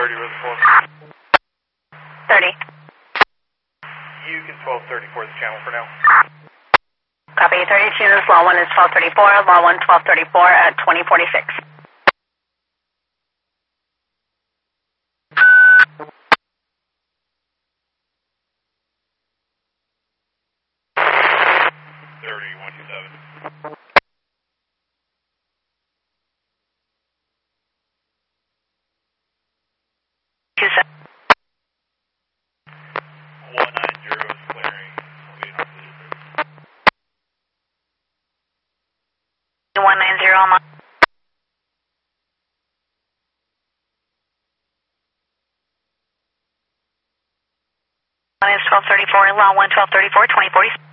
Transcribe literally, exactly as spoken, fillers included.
thirty, where's the floor? thirty. You can twelve thirty-four the channel for now. Copy, thirty-two, law one is twelve thirty-four, law one twelve thirty-four at twenty forty-six. thirty, one two seven. Two seven. one nine zero is clearing. one nine zero on line. One is twelve thirty-four, law one twelve thirty-four, twenty forty-six.